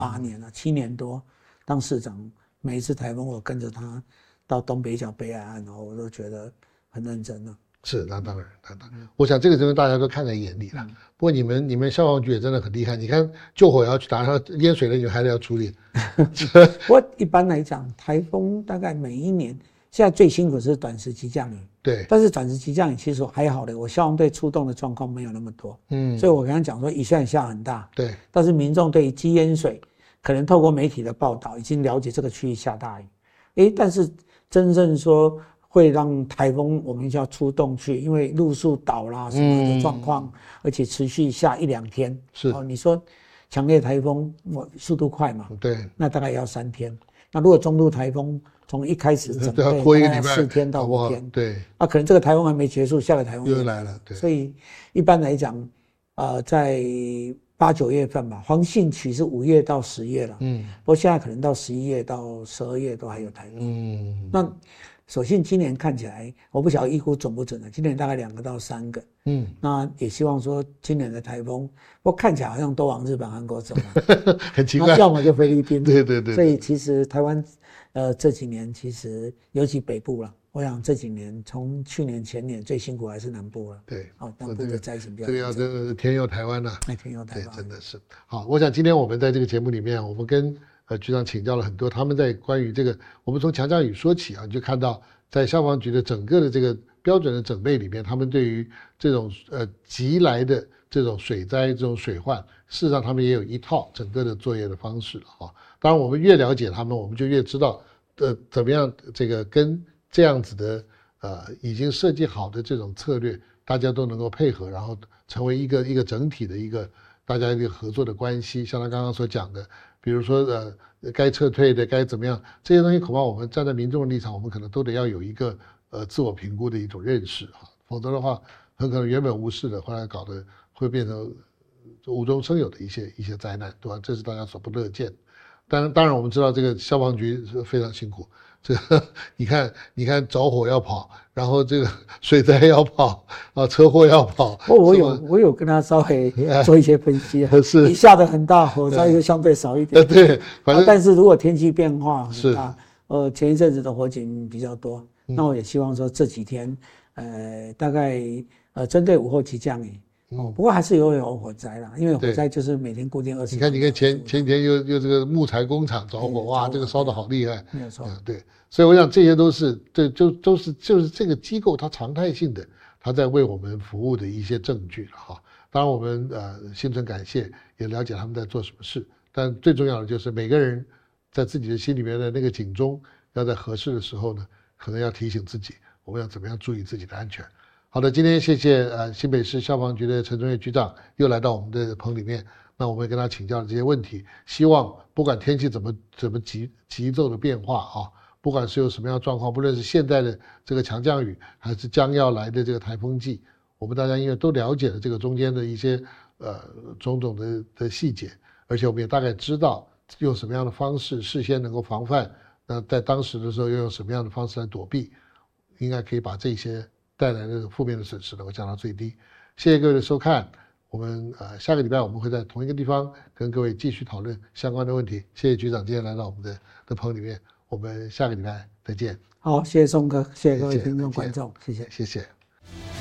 8年了，7年多当市长，每一次台风我跟着他到东北角北海岸，我都觉得很认真了。 是，那当然，我想这个东西大家都看在眼里了。不过你们消防局也真的很厉害，你看救火要去打，淹水了你们还得要处理。 不过一般来讲，台风大概每一年，现在最辛苦的是短时期降雨。 对， 但是短时期降雨其实还好的，我消防队出动的状况没有那么多。所以我刚刚讲说雨虽然下很大， 对， 但是民众对于积淹水，可能透过媒体的报道已经了解这个区域下大雨。但是真正说会让台风我们就要出动去，因为路树倒啦什么的状况，而且持续下1-2天。 是， 你说强烈台风速度快嘛？ 对， 那大概也要3天。那如果中度台风从一开始准备拖1个礼拜 4天到5天， 对， 那可能这个台风还没结束，下个台风又来了，对。 所以一般来讲，在8、9月份吧，黄信期是5月到10月了，不过现在可能到11月到12月都还有台风，那所幸今年看起来，我不晓得预估准不准的，今年大概2个到3个，那也希望说今年的台风，不过看起来好像都往日本、韩国走了， 很奇怪， 要么就菲律宾， 对， 所以其实台湾，这几年其实尤其北部了，我想这几年从去年前年最辛苦还是南部了， 对， 南部的灾情比较这个要真的天佑台湾呐， 天佑台湾， 对，真的是好。我想今天我们在这个节目里面，我们跟局长请教了很多，他们在关于这个，我们从强降雨说起啊，你就看到在消防局的整个的这个标准的准备里面，他们对于这种急来的这种水灾、这种水患，事实上他们也有一套整个的作业的方式啊。当然，我们越了解他们，我们就越知道怎么样这个跟这样子的已经设计好的这种策略，大家都能够配合，然后成为一个整体的一个大家一个合作的关系。像他刚刚所讲的，比如说该撤退的该怎么样，这些东西恐怕我们站在民众的立场，我们可能都得要有一个自我评估的一种认识哈，否则的话很可能原本无事的，后来搞得会变成无中生有的一些灾难，对吧？这是大家所不乐见。当然我们知道这个消防局是非常辛苦，这个你看着火要跑，然后这个水灾要跑啊，车祸要跑。 我有跟他稍微做一些分析，是你下的很大，火灾就相对少一点。 对，反正但是如果天气变化很大，前一阵子的火警比较多，那我也希望说这几天，大概针对午后期降雨。不过还是有火灾啦，因为火灾就是每天固定20。 你看前几天又这个木材工厂着火，哇，这个烧得好厉害。 没有错， 对，所以我想这些都是就是这个机构它常态性的，它在为我们服务的一些证据了哈。当然我们心存感谢，也了解他们在做什么事，但最重要的就是每个人在自己的心里面的那个警钟，要在合适的时候呢，可能要提醒自己，我们要怎么样注意自己的安全。好的，今天谢谢新北市消防局的陈忠业局长又来到我们的棚里面，那我们跟他请教了这些问题，希望不管天气怎么急骤的变化啊，不管是有什么样的状况，不论是现在的这个强降雨，还是将要来的这个台风季，我们大家因为都了解了这个中间的一些种种的细节，而且我们也大概知道用什么样的方式事先能够防范，那在当时的时候又用什么样的方式来躲避，应该可以把这些带来的负面的损失能够降到最低。谢谢各位的收看，我们下个礼拜我们会在同一个地方跟各位继续讨论相关的问题。谢谢局长今天来到我们的棚里面，我们下个礼拜再见。 好，谢谢松哥，谢谢各位听众观众，谢谢。